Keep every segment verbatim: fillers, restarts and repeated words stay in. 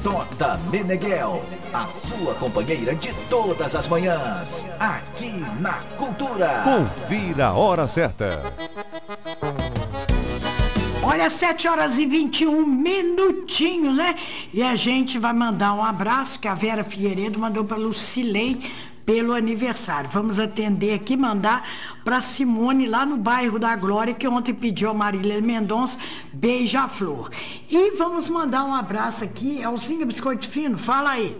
Tota Meneghel, a sua companheira de todas as manhãs, aqui na Cultura. Confira a hora certa. Olha, sete horas e vinte e um minutinhos, né? E a gente vai mandar um abraço que a Vera Figueiredo mandou para Lucilei pelo aniversário. Vamos atender aqui, mandar para Simone lá no bairro da Glória, que ontem pediu a Marília Mendonça, beija-flor. E vamos mandar um abraço aqui, Elzinha Biscoito Fino, fala aí.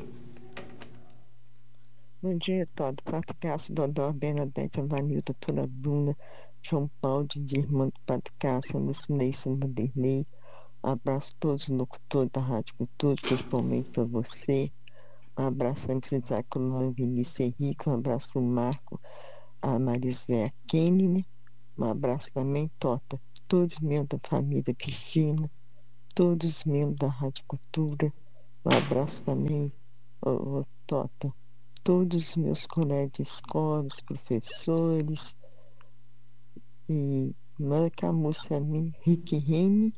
Bom dia, Todd. Pato Cássio, Dodó, Bernadette, Vanilda, Tora Bruna, João Paulo, de irmão do Pato Cássio, Lucinei, Vanderlei. Abraço a todos os locutores da Rádio Cultura, principalmente para você. Um abraço a Isaac Colombo, Vinícius Henrique, um abraço ao Marco, a Marisé Kenny, um abraço também, Tota, todos os membros da família Cristina, todos os membros da Rádio Cultura, um abraço também, oh, oh, Tota, todos os meus colegas de escola, os professores, e manda que a música a mim, Rick Rene,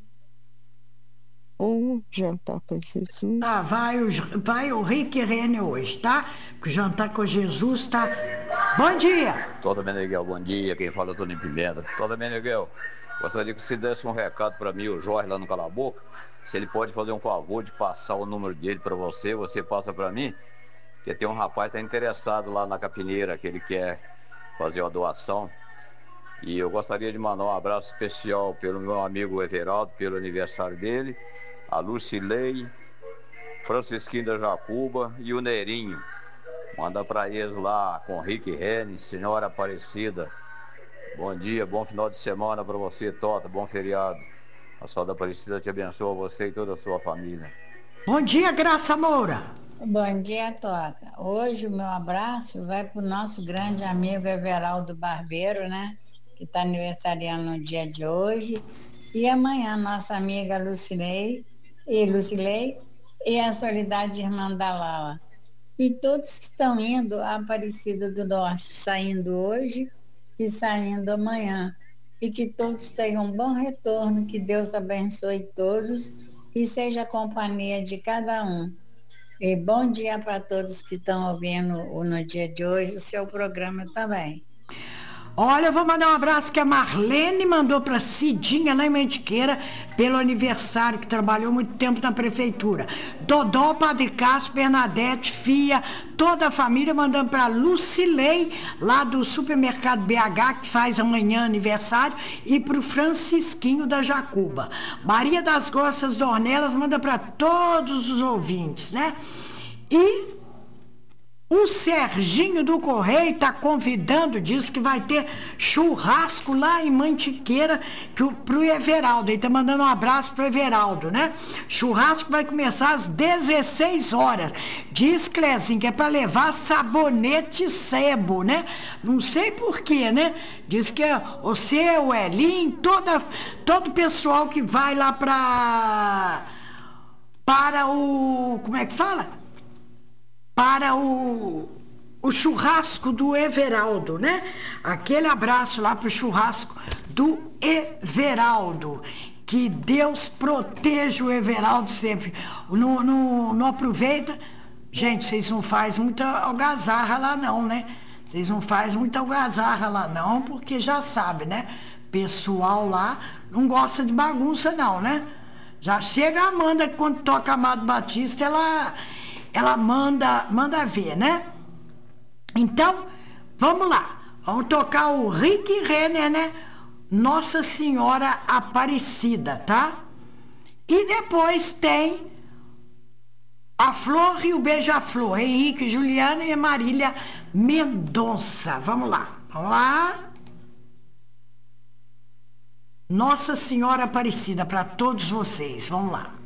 ou jantar com Jesus. Ah, vai o, vai o Rick Rene hoje, tá? Porque o jantar com Jesus tá... Bom dia! Tota Meneghel, bom dia. Quem fala é o Tony Pimenta. Tota Meneghel, gostaria que você desse um recado para mim, o Jorge, lá no Cala-Boca. Se ele pode fazer um favor de passar o número dele para você, você passa para mim. Porque tem um rapaz que está interessado lá na Capineira, que ele quer fazer uma doação. E eu gostaria de mandar um abraço especial pelo meu amigo Everaldo, pelo aniversário dele, a Lucilei, Francisquinho da Jacuba e o Neirinho. Manda para eles lá com Rick Rene, Senhora Aparecida. Bom dia, bom final de semana para você, Tota, bom feriado. A Senhora Aparecida te abençoe, você e toda a sua família. Bom dia, Graça Moura. Bom dia, Tota. Hoje o meu abraço vai para o nosso grande amigo Everaldo Barbeiro, né? Que está aniversariando no dia de hoje. E amanhã, nossa amiga Lucilei, e Lucilei e a Solidade Irmã da Lala. E todos que estão indo à Aparecida do Norte, saindo hoje e saindo amanhã. E que todos tenham um bom retorno, que Deus abençoe todos e seja a companhia de cada um. E bom dia para todos que estão ouvindo no dia de hoje, o seu programa também. Olha, eu vou mandar um abraço que a Marlene mandou para Cidinha, lá em Mantiqueira, pelo aniversário, que trabalhou muito tempo na prefeitura. Dodó, Padre Cássio, Bernadette, Fia, toda a família, mandando para Lucilei, lá do supermercado B H, que faz amanhã aniversário, e para o Francisquinho da Jacuba. Maria das Gossas Dornelas manda para todos os ouvintes, né? E... o Serginho do Correio está convidando, diz que vai ter churrasco lá em Mantiqueira para o Everaldo. Ele está mandando um abraço para o Everaldo, né? Churrasco vai começar às dezesseis horas. Diz, Clezinho, que é para levar sabonete sebo, né? Não sei porquê, né? Diz que é você, o Elinho, toda, todo o pessoal que vai lá para... para o... como é que fala? Para o, o churrasco do Everaldo, né? Aquele abraço lá para o churrasco do Everaldo. Que Deus proteja o Everaldo sempre. Não, não, não aproveita... Gente, vocês não fazem muita algazarra lá não, né? Vocês não fazem muita algazarra lá não, porque já sabe, né? Pessoal lá não gosta de bagunça não, né? Já chega a Amanda, quando toca Amado Batista, ela... ela manda, manda ver, né? Então, vamos lá. Vamos tocar o Rick Renner, né? Nossa Senhora Aparecida, tá? E depois tem a Flor e o Beija-Flor, Henrique, Juliana e Marília Mendonça. Vamos lá. Vamos lá. Nossa Senhora Aparecida para todos vocês. Vamos lá.